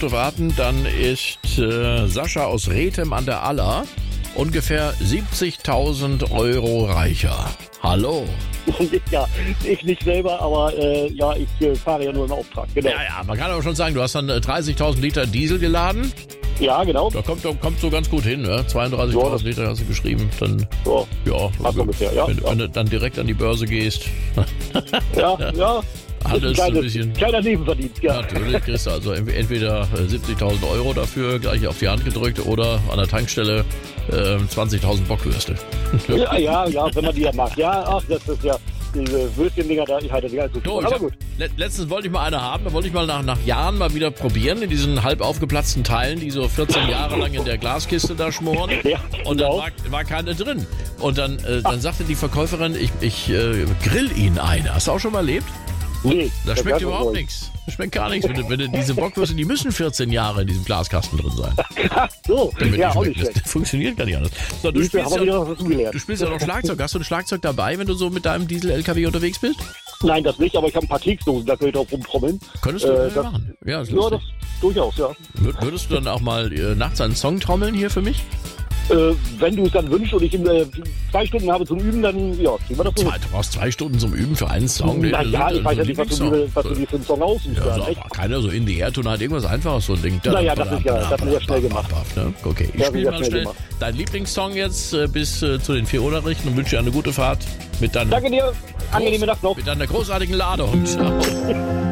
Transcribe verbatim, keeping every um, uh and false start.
Auto warten, dann ist äh, Sascha aus Rethem an der Aller ungefähr siebzigtausend Euro reicher. Hallo. Ja, ich nicht selber, aber äh, ja, ich äh, fahre ja nur im Auftrag. Genau. Ja, ja, man kann aber schon sagen, du hast dann äh, dreißigtausend Liter Diesel geladen. Ja, genau. Da kommt, kommt so ganz gut hin, ne? zweiunddreißigtausend Liter hast du geschrieben. Dann, ja, ja, passt ungefähr, ja, wenn, ja. wenn du dann direkt an die Börse gehst. Ja, ja. Alles ein, ein bisschen. Kleiner Nebenverdienst, ja. Natürlich kriegst du also entweder siebzigtausend Euro dafür gleich auf die Hand gedrückt oder an der Tankstelle äh, zwanzigtausend Bockwürste. Ja, ja, ja, wenn man die ja macht. Ja, ach, das ist ja, diese Würstchen-Dinger da, ich halte die ganz so So, gut. Aber gut. Le- letztens wollte ich mal eine haben, da wollte ich mal nach, nach Jahren mal wieder probieren, in diesen halb aufgeplatzten Teilen, die so vierzehn Jahre lang in der Glaskiste da schmoren. Ja, Und dann genau. war, war keine drin. Und dann, äh, dann sagte die Verkäuferin, ich, ich äh, grill Ihnen eine. Hast du auch schon mal erlebt? Nee, Da das schmeckt kann überhaupt wohl. nichts. Das schmeckt gar nichts. Wenn, du- wenn du diese Bockwürste, die müssen vierzehn Jahre in diesem Glaskasten drin sein. Ach so, Damit ja, die auch schmecken. nicht Das schlecht. funktioniert gar nicht anders. So, du, Siehst du, spielst haben wir wieder ja, was dazugelernt. du spielst ja noch Schlagzeug. Hast du ein Schlagzeug dabei, wenn du so mit deinem Diesel-L K W unterwegs bist? Nein, das nicht, aber ich habe ein paar Keksdosen, da könnte ich drauf rumtrommeln. Könntest du Äh, äh, das- machen. Ja, ist Ja, lustig. das durchaus, ja. Wür- Würdest du dann auch mal äh, nachts einen Song trommeln hier für mich? Äh, wenn du es dann wünschst und ich in, äh, zwei Stunden habe zum Üben, dann ja, kriegen wir das so. Zwei, du brauchst zwei Stunden zum Üben für einen Song. Na Den- ja, den- ich weiß ja den nicht, was du, Lieblingssong. dir- was du dir für einen Song aussuchst. Ja, Ja, so, echt? aber keiner so in the air tonight, irgendwas einfaches, so ein Ding. Naja, das ist ja- das ist ja schnell gemacht. Ne? Okay, ich Das ist spiele ja mal schnell schnell gemacht. deinen Lieblingssong jetzt äh, bis äh, zu den vier Uhr-Nachrichten und wünsche dir eine gute Fahrt mit deiner, Danke dir, angenehme Nacht noch. mit deiner großartigen Ladung. Ciao.